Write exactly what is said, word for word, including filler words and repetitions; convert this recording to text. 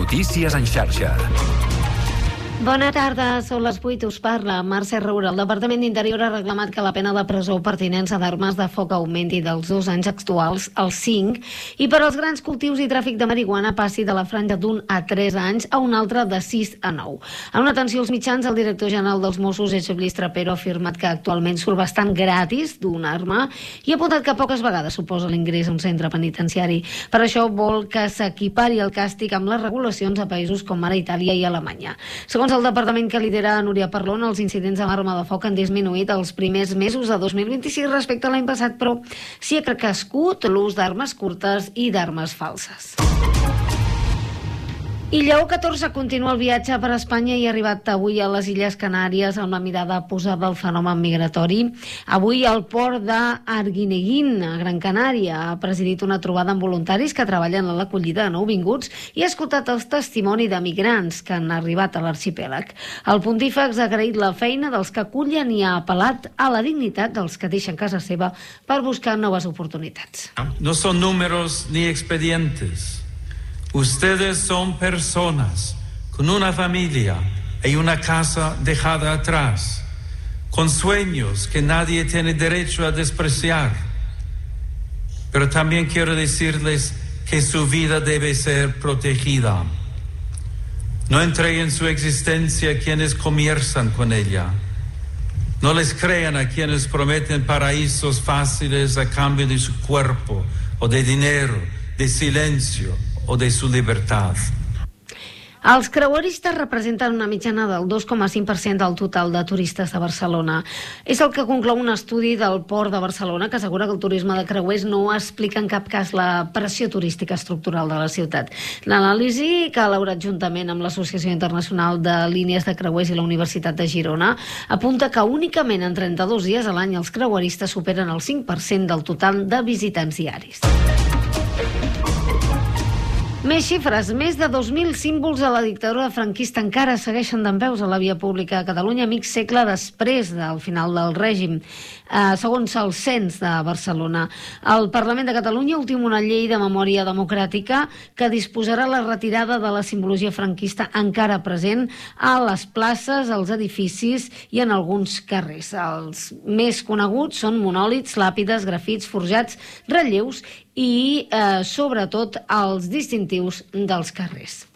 Notícies en xarxa. Bona tarda, són les vuit, us parla Mercè Roura. El Departament d'Interior ha reclamat que la pena de presó per tinença d'armes de foc augmenti dels dos anys actuals als cinc i per als grans cultius i tràfic de marihuana passi de la franja d'un a tres anys a un altre de sis a nou. En una atenció als mitjans, el director general dels Mossos, Lluís Trapero, ha afirmat que actualment surt bastant gratis d'una arma i ha apuntat que poques vegades suposa l'ingrés a un centre penitenciari. Per això vol que s'equipari el càstig amb les regulacions a països com ara Itàlia i Alemanya. Segons el departament que lidera Núria Parlon, els incidents amb arma de foc han disminuït els primers mesos de dos mil vint-i-sis respecte a l'any passat, però s'hi ha crescut l'ús d'armes curtes i d'armes falses. I Lleó catorze continua el viatge per Espanya i ha arribat avui a les Illes Canàries amb la mirada posada al fenomen migratori. Avui al port d'Arguineguín, a Gran Canària, ha presidit una trobada amb voluntaris que treballen a l'acollida de nouvinguts i ha escoltat el testimoni de migrants que han arribat a l'arxipèlag. El pontífex ha agraït la feina dels que acullen i ha apel·lat a la dignitat dels que deixen casa seva per buscar noves oportunitats. No són números ni expedientes. Ustedes son personas con una familia y una casa dejada atrás, con sueños que nadie tiene derecho a despreciar. Pero también quiero decirles que su vida debe ser protegida. No entreguen su existencia a quienes comienzan con ella. No les crean a quienes prometen paraísos fáciles a cambio de su cuerpo o de dinero, de silencio o de su libertad. Els creueristes representen una mitjana del dos coma cinc per cent del total de turistes de Barcelona. És el que conclou un estudi del Port de Barcelona que assegura que el turisme de creuers no explica en cap cas la pressió turística estructural de la ciutat. L'anàlisi, que ha elaborat juntament amb l'Associació Internacional de Línies de Creuers i la Universitat de Girona, apunta que únicament en trenta-dos dies a l'any els creueristes superen el cinc per cent del total de visitants diaris. Més xifres. Més de dos mil símbols de la dictadura franquista encara segueixen dempeus a la via pública a Catalunya mig segle després del final del règim, eh, segons el cens de Barcelona. El Parlament de Catalunya ultima una llei de memòria democràtica que disposarà la retirada de la simbologia franquista encara present a les places, als edificis i en alguns carrers. Els més coneguts són monòlits, làpides, grafits, forjats, relleus i, eh, sobretot, els distintius dels carrers.